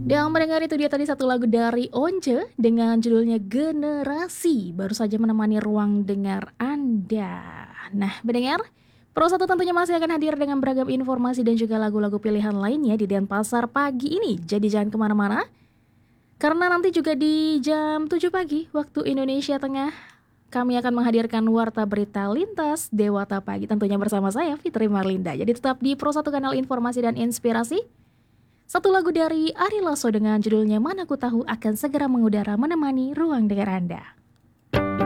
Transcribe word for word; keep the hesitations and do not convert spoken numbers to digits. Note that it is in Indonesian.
Dan mendengar itu dia tadi satu lagu dari Once dengan judulnya Generasi, baru saja menemani ruang dengar Anda. Nah, mendengar Pro satu tentunya masih akan hadir dengan beragam informasi dan juga lagu-lagu pilihan lainnya di Denpasar pagi ini. Jadi jangan kemana-mana, karena nanti juga di jam tujuh pagi waktu Indonesia Tengah, kami akan menghadirkan Warta Berita Lintas Dewata Pagi, tentunya bersama saya Fitri Marlinda. Jadi tetap di Pro satu kanal informasi dan inspirasi. Satu lagu dari Ari Lasso dengan judulnya Mana Ku Tahu akan segera mengudara menemani ruang dengar Anda.